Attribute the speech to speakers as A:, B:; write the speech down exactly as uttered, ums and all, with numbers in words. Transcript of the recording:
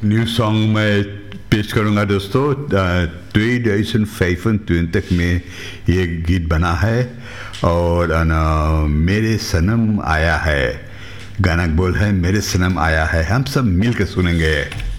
A: New song मैं पेश करूंगा दोस्तों। ट्वेंटी पचपन में ये गीत बना है और ना मेरे सनम आया है, गाना बोल है मेरे सनम आया है। हम सब मिल के सुनेंगे।